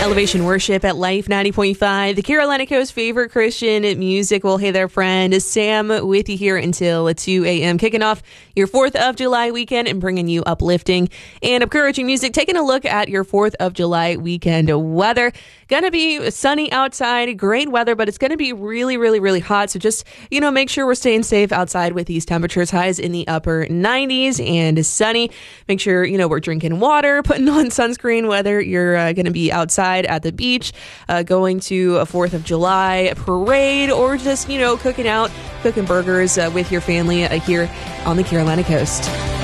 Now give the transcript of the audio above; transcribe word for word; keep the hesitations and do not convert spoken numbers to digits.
Elevation Worship at Life ninety point five, the Carolina Coast's favorite Christian music. Well, hey there, friend. Sam with you here until two a.m. Kicking off your fourth of July weekend and bringing you uplifting and encouraging music. Taking a look at your fourth of July weekend weather. Going to be sunny outside, great weather, but it's going to be really, really, really hot. So just, you know, make sure we're staying safe outside with these temperatures. Highs in the upper nineties and sunny. Make sure, you know, we're drinking water, putting on sunscreen, whether you're uh, going to be outside at the beach, uh, going to a fourth of July parade, or just, you know, cooking out, cooking burgers uh, with your family uh, here on the Carolina Coast.